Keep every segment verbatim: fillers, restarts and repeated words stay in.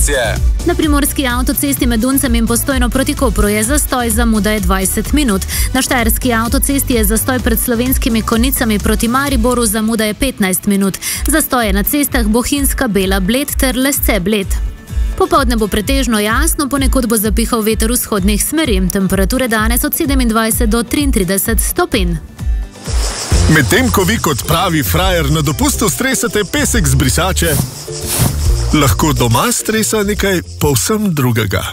informacije. Na primorski avtocesti med Duncem in Postojno proti Kopru je zastoj, zamuda je dvajset minut. Na štajerski avtocesti je zastoj pred Slovenskimi Konjicami proti Mariboru, zamuda je petnajst minut. Zastoj je na cestah Bohinjska, Bela, Bled ter Lesce, Bled. Popoldne bo pretežno jasno, ponekod bo zapihal veter vzhodnih smeri. Temperature danes od sedemindvajset do triintrideset stopinj. Medtem ko vi kot pravi frajer na dopustu stresate pesek z brisače, lahko doma stresa nekaj povsem drugega.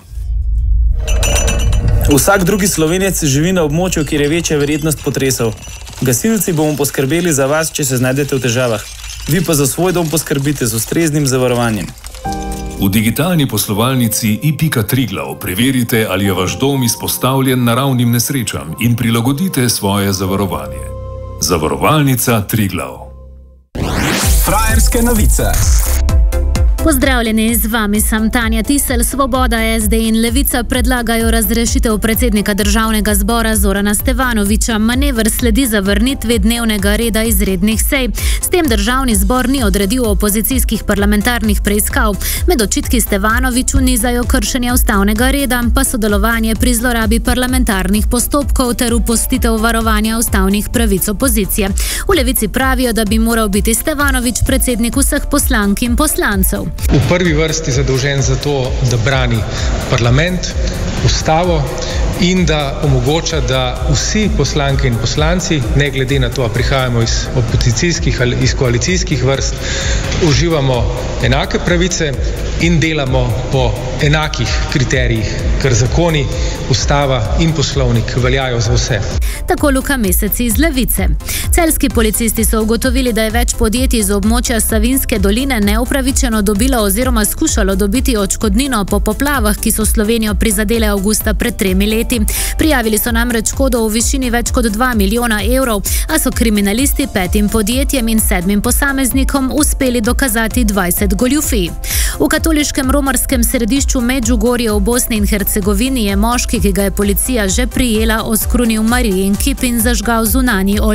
Vsak drugi Slovenec živi na območju, kjer je večja verjetnost potresov. Gasilci bomo poskrbeli za vas, če se znajdete v težavah. Vi pa za svoj dom poskrbite z ustreznim zavarovanjem. V digitalni poslovalnici i pika Triglav preverite, ali je vaš dom izpostavljen naravnim nesrečam in prilagodite svoje zavarovanje. Zavarovalnica Triglav. Frajerske novice. Pozdravljeni, z vami sem Tanja Tisel. Svoboda, S D in Levica predlagajo razrešitev predsednika Državnega zbora Zorana Stevanovića. Manever sledi zavrnitvi dnevnega reda izrednih sej. S tem Državni zbor ni odredil opozicijskih parlamentarnih preiskav. Med očitki Stevanoviću nizajo kršenje ustavnega reda, pa sodelovanje pri zlorabi parlamentarnih postopkov ter opustitev varovanja ustavnih pravic opozicije. V Levici pravijo, da bi moral biti Stevanović predsednik vseh poslank in poslancev. V prvi vrsti zadolžen za to, da brani parlament, ustavo in da omogoča, da vsi poslanke in poslanci, ne glede na to, a prihajamo iz opozicijskih ali iz koalicijskih vrst, uživamo enake pravice in delamo po enakih kriterijih, ker zakoni, ustava in poslovnik veljajo za vse. Tako Luka Mesec iz Levice. Celjski policisti so ugotovili, da je več podjetij iz območja Savinjske doline neupravičeno dobilo oziroma skušalo dobiti odškodnino po poplavah, ki so Slovenijo prizadele avgusta pred tremi leti. Prijavili so namreč škodo v višini več kot dva milijona evrov, a so kriminalisti petim podjetjem in sedmim posameznikom uspeli dokazati dvajset goljufij. V katoliškem romarskem središču Medžugorje v Bosni in Hercegovini je moški, ki ga je policija že prijela, oskrunil Marijin kip in zažgal zunanji oltar.